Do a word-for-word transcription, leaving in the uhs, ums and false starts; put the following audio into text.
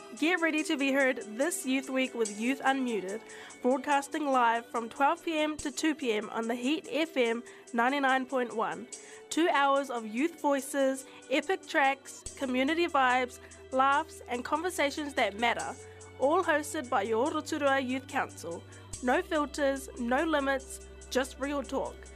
Get ready to be heard this Youth Week with Youth Unmuted, broadcasting live from twelve p.m. to two p.m. on the Heat F M ninety-nine point one. Two hours of youth voices, epic tracks, community vibes, laughs and conversations that matter, all hosted by your Rotorua Youth Council. No filters, no limits, just real talk.